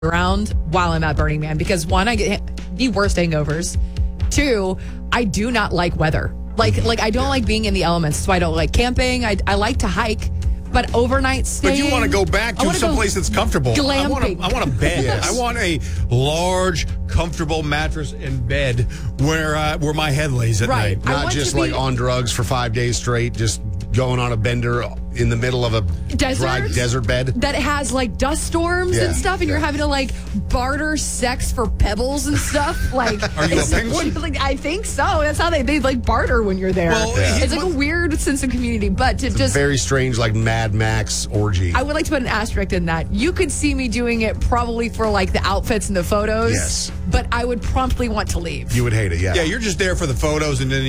around while I'm at Burning Man because one, I get the worst hangovers. Two, I do not like weather. Like I don't like being in the elements. So I don't like camping. I like to hike, but overnight staying. But you want to go back to someplace that's comfortable. Glamping. I want a bed. Yes. I want a large, comfortable mattress and bed where my head lays at night. Not just like on drugs for 5 days straight, just going on a bender in the middle of a dry desert bed. That has like dust storms and stuff, and you're having to like barter sex for pebbles and stuff. Like, are you a penguin? Like, I think so. That's how they like barter when you're there. Well, it's like a weird sense of community, but to just very strange, like Mad Max orgy. I would like to put an asterisk in that. You could see me doing it probably for like the outfits and the photos. Yes. But I would promptly want to leave. You would hate it, yeah. Yeah, you're just there for the photos, and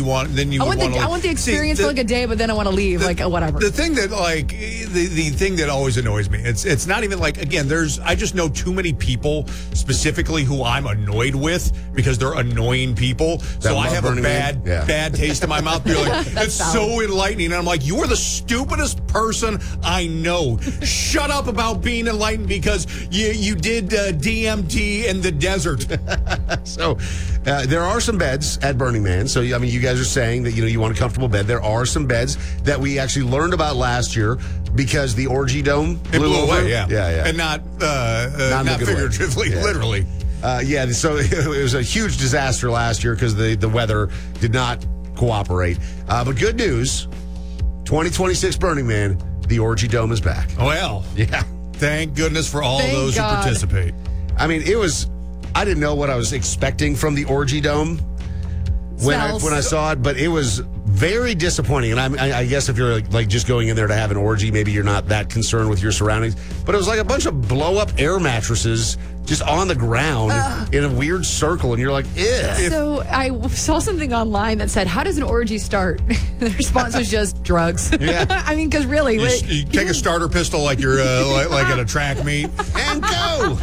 I want the experience for like a day, but then I want to leave, whatever. The thing that the thing that always annoys me, it's not even like, again, I just know too many people specifically who I'm annoyed with because they're annoying people. So I have a bad taste in my mouth. You're like, it's so enlightening. And I'm like, you are the stupidest person I know. Shut up about being enlightened because you did DMT in the desert. So there are some beds at Burning Man. So, I mean, you guys are saying that, you want a comfortable bed. There are some beds that we actually learned about last year because the Orgy Dome blew away, yeah. And not figuratively, literally. So it was a huge disaster last year because the weather did not cooperate. But good news, 2026 Burning Man, the Orgy Dome is back. Well, yeah. Thank goodness for all those who participate. I mean, I didn't know what I was expecting from the Orgy Dome when I saw it, but it was very disappointing. And I guess if you're like just going in there to have an orgy, maybe you're not that concerned with your surroundings. But it was like a bunch of blow-up air mattresses just on the ground in a weird circle, and you're like, ew. So I saw something online that said, how does an orgy start? The response was just drugs. Yeah. I mean, because really. You take a starter pistol like you're like at a track meet. And go!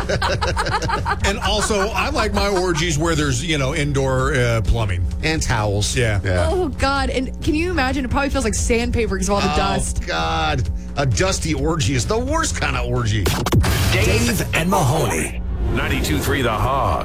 And also, I like my orgies where there's, indoor plumbing. And towels. Yeah. Oh, God. And can you imagine? It probably feels like sandpaper because of all the dust. Oh, God. A dusty orgy is the worst kind of orgy. Dave and Mahoney. 92.3 The Hog.